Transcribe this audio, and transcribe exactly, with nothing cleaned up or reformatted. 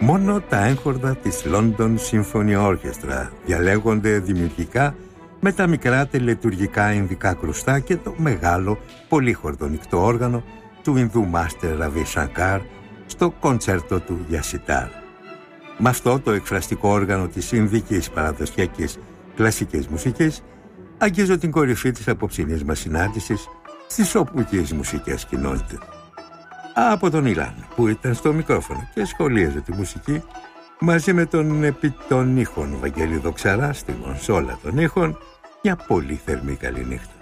Μόνο τα έγχορδα της London Symphony Orchestra διαλέγονται δημιουργικά με τα μικρά τελετουργικά ινδικά κρουστά και το μεγάλο πολύχορδο νυκτό όργανο του Ινδού Μάστερ Ραβί Σανκάρ στο κοντσέρτο του για σιτάρ. Με αυτό το εκφραστικό όργανο της Ινδικής παραδοσιακής κλασικής μουσικής αγγίζω την κορυφή της απόψινής μας συνάντησης στις οπουκείς μουσικές κοινότητες. Από τον Ηλάν που ήταν στο μικρόφωνο και σχολίαζε τη μουσική μαζί με τον επί των ήχων Βαγγέλη Δοξαρά στη κονσόλα των ήχων, μια πολύ θερμή καλή νύχτα.